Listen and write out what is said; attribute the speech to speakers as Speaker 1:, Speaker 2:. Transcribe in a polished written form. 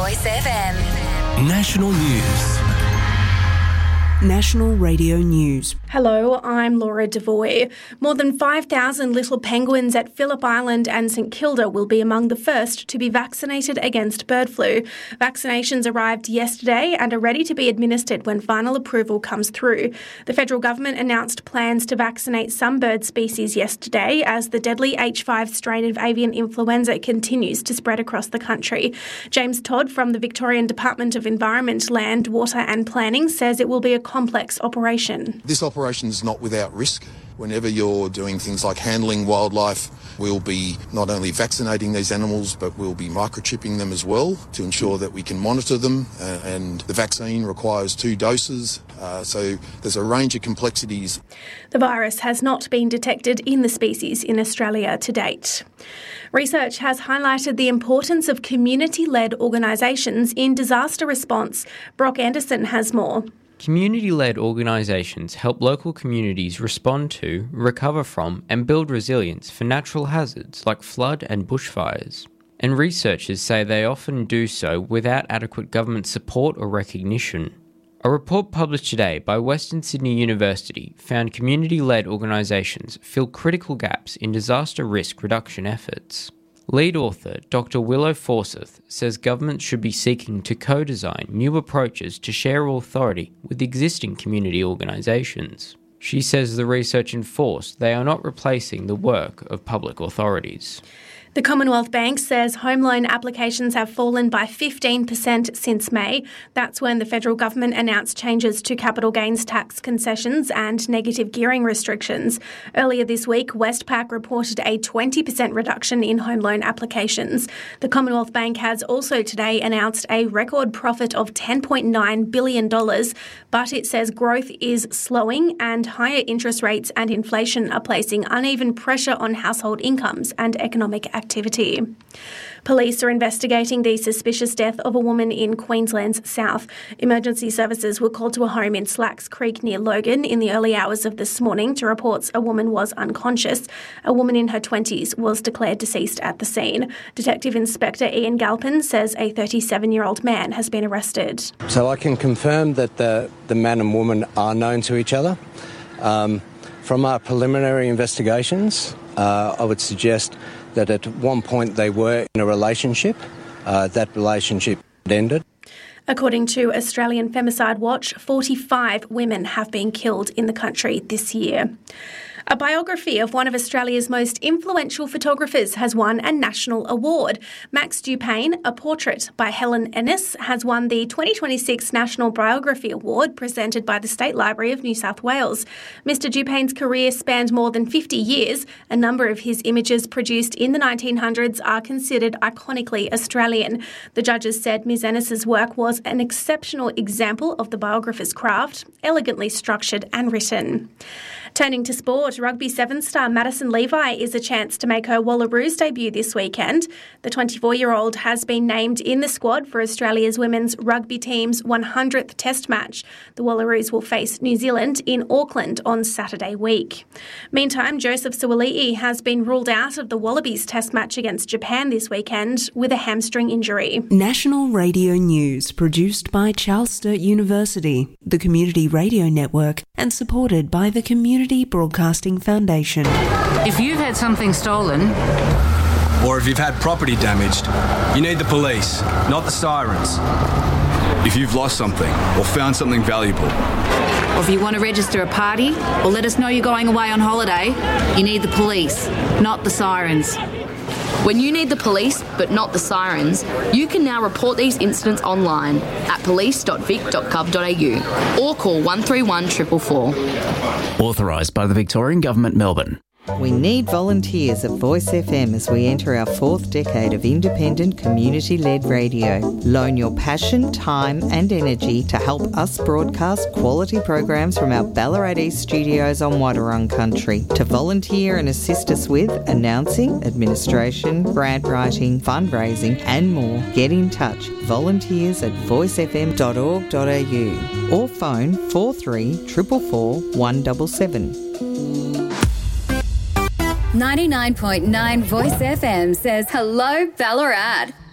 Speaker 1: Voice FM.
Speaker 2: National News.
Speaker 3: National Radio News.
Speaker 4: Hello, I'm Laura Devoy. More than 5,000 little penguins at Phillip Island and St Kilda will be among the first to be vaccinated against bird flu. Vaccinations arrived yesterday and are ready to be administered when final approval comes through. The federal government announced plans to vaccinate some bird species yesterday as the deadly H5 strain of avian influenza continues to spread across the country. James Todd from the Victorian Department of Environment, Land, Water and Planning says it will be a complex operation.
Speaker 5: This operation is not without risk. Whenever you're doing things like handling wildlife, we'll be not only vaccinating these animals, but we'll be microchipping them as well to ensure that we can monitor them. And the vaccine requires 2 doses, so there's a range of complexities.
Speaker 4: The virus has not been detected in the species in Australia to date. Research has highlighted the importance of community-led organisations in disaster response. Brock Anderson has more.
Speaker 6: Community-led organisations help local communities respond to, recover from and build resilience for natural hazards like flood and bushfires. And researchers say they often do so without adequate government support or recognition. A report published today by Western Sydney University found community-led organisations fill critical gaps in disaster risk reduction efforts. Lead author Dr. Willow Forsyth says governments should be seeking to co-design new approaches to share authority with existing community organisations. She says the research enforced they are not replacing the work of public authorities.
Speaker 4: The Commonwealth Bank says home loan applications have fallen by 15% since May. That's when the federal government announced changes to capital gains tax concessions and negative gearing restrictions. Earlier this week, Westpac reported a 20% reduction in home loan applications. The Commonwealth Bank has also today announced a record profit of $10.9 billion, but it says growth is slowing and higher interest rates and inflation are placing uneven pressure on household incomes and economic activity. Police are investigating the suspicious death of a woman in Queensland's south. Emergency services were called to a home in Slacks Creek near Logan in the early hours of this morning to reports a woman was unconscious. A woman in her 20s was declared deceased at the scene. Detective Inspector Ian Galpin says a 37-year-old man has been arrested.
Speaker 7: So I can confirm that the man and woman are known to each other. From our preliminary investigations, I would suggest that at one point they were in a relationship. That relationship ended.
Speaker 4: According to Australian Femicide Watch, 45 women have been killed in the country this year. A biography of one of Australia's most influential photographers has won a national award. Max Dupain, A Portrait by Helen Ennis, has won the 2026 National Biography Award presented by the State Library of New South Wales. Mr. Dupain's career spanned more than 50 years. A number of his images produced in the 1900s are considered iconically Australian. The judges said Ms. Ennis's work was an exceptional example of the biographer's craft, elegantly structured and written. Turning to sport, rugby 7-star Madison Levi is a chance to make her Wallaroos debut this weekend. The 24-year-old has been named in the squad for Australia's women's rugby team's 100th Test match. The Wallaroos will face New Zealand in Auckland on Saturday week. Meantime, Joseph Suaalii has been ruled out of the Wallabies Test match against Japan this weekend with a hamstring injury.
Speaker 3: National Radio News, produced by Charles Sturt University, the Community Radio Network, and supported by the Community Broadcasting Foundation.
Speaker 8: If you've had something stolen,
Speaker 9: or if you've had property damaged, you need the police, not the sirens. If you've lost something or found something valuable,
Speaker 8: or if you want to register a party or let us know you're going away on holiday, you need the police, not the sirens.
Speaker 10: When you need the police, but not the sirens, you can now report these incidents online at police.vic.gov.au or call 131 444.
Speaker 11: Authorised by the Victorian Government, Melbourne.
Speaker 12: We need volunteers at Voice FM as we enter our 4th decade of independent community-led radio. Loan your passion, time and energy to help us broadcast quality programs from our Ballarat East studios on Wadawurrung country. To volunteer and assist us with announcing, administration, grant writing, fundraising and more, get in touch. Volunteers at voicefm.org.au or phone 43 444 177.
Speaker 1: 99.9 Voice FM says hello, Ballarat.